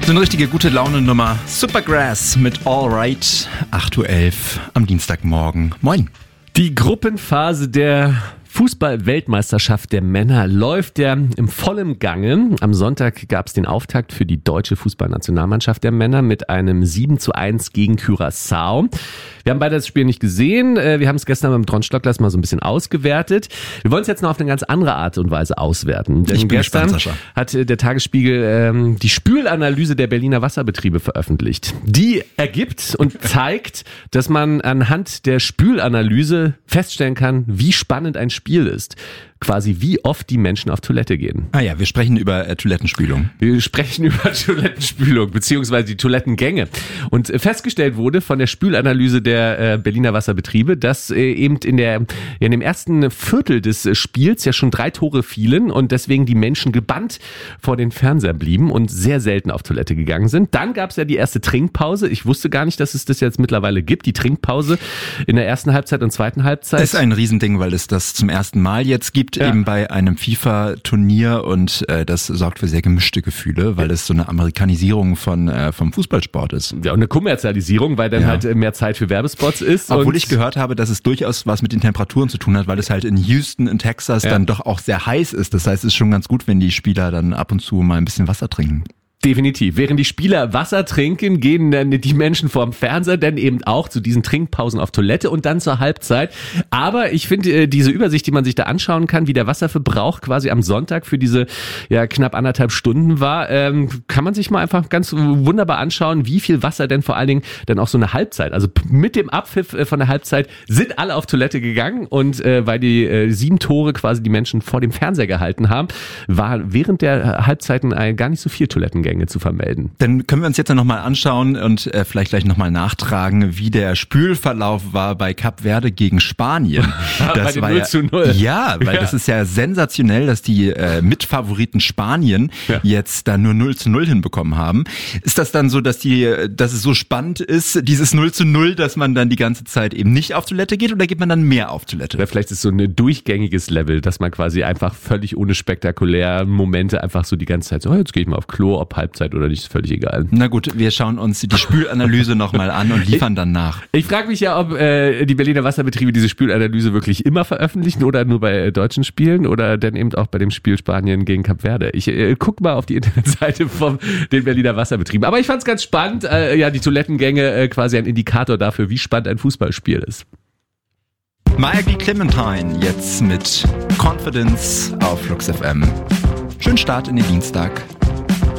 So eine richtige gute Laune-Nummer. Supergrass mit Alright, 8.11 Uhr am Dienstagmorgen. Moin. Die Gruppenphase der Fußball-Weltmeisterschaft der Männer läuft ja im vollen Gange. Am Sonntag gab es den Auftakt für die deutsche Fußballnationalmannschaft der Männer mit einem 7:1 gegen Curaçao. Wir haben beide das Spiel nicht gesehen. Wir haben es gestern beim Tron-Stocklers mal so ein bisschen ausgewertet. Wir wollen es jetzt noch auf eine ganz andere Art und Weise auswerten. Denn gestern hat der Tagesspiegel die Spülanalyse der Berliner Wasserbetriebe veröffentlicht. Die ergibt und zeigt, dass man anhand der Spülanalyse feststellen kann, wie spannend ein Spiel ist. Quasi wie oft die Menschen auf Toilette gehen. Ah ja, wir sprechen über Toilettenspülung. Wir sprechen über Toilettenspülung beziehungsweise die Toilettengänge. Und festgestellt wurde von der Spülanalyse der Berliner Wasserbetriebe, dass eben in dem ersten Viertel des Spiels ja schon 3 Tore fielen und deswegen die Menschen gebannt vor den Fernseher blieben und sehr selten auf Toilette gegangen sind. Dann gab es ja die erste Trinkpause. Ich wusste gar nicht, dass es das jetzt mittlerweile gibt. Die Trinkpause in der ersten Halbzeit und zweiten Halbzeit. Das ist ein Riesending, weil es das zum ersten Mal jetzt gibt. Ja. Eben bei einem FIFA-Turnier und das sorgt für sehr gemischte Gefühle, weil es so eine Amerikanisierung vom Fußballsport ist. Ja, und eine Kommerzialisierung, weil dann halt mehr Zeit für Werbespots ist. Obwohl ich gehört habe, dass es durchaus was mit den Temperaturen zu tun hat, weil es halt in Houston, in Texas dann doch auch sehr heiß ist. Das heißt, es ist schon ganz gut, wenn die Spieler dann ab und zu mal ein bisschen Wasser trinken. Definitiv. Während die Spieler Wasser trinken, gehen dann die Menschen vorm Fernseher dann eben auch zu diesen Trinkpausen auf Toilette und dann zur Halbzeit. Aber ich finde diese Übersicht, die man sich da anschauen kann, wie der Wasserverbrauch quasi am Sonntag für diese knapp 1,5 Stunden war, kann man sich mal einfach ganz wunderbar anschauen, wie viel Wasser denn vor allen Dingen dann auch so eine Halbzeit, also mit dem Abpfiff von der Halbzeit sind alle auf Toilette gegangen und weil die 7 Tore quasi die Menschen vor dem Fernseher gehalten haben, war während der Halbzeiten gar nicht so viel Toilettengänge zu vermelden. Dann können wir uns jetzt nochmal anschauen und vielleicht gleich nochmal nachtragen, wie der Spülverlauf war bei Kap Verde gegen Spanien. Das bei war 0:0. Ja, weil das ist ja sensationell, dass die Mitfavoriten Spanien jetzt da nur 0:0 hinbekommen haben. Ist das dann so, dass es so spannend ist, dieses 0:0, dass man dann die ganze Zeit eben nicht auf Toilette geht oder geht man dann mehr auf Toilette? Oder vielleicht ist es so ein durchgängiges Level, dass man quasi einfach völlig ohne spektakuläre Momente einfach so die ganze Zeit so, jetzt gehe ich mal auf Klo, ob Halbzeit oder nicht, ist völlig egal. Na gut, wir schauen uns die Spülanalyse nochmal an und liefern dann nach. Ich frage mich ja, ob die Berliner Wasserbetriebe diese Spülanalyse wirklich immer veröffentlichen oder nur bei deutschen Spielen oder dann eben auch bei dem Spiel Spanien gegen Kap Verde. Ich guck mal auf die Internetseite von den Berliner Wasserbetrieben. Aber ich fand's ganz spannend, die Toilettengänge quasi ein Indikator dafür, wie spannend ein Fußballspiel ist. Maya Clementine jetzt mit Confidence auf Flux FM. Schönen Start in den Dienstag.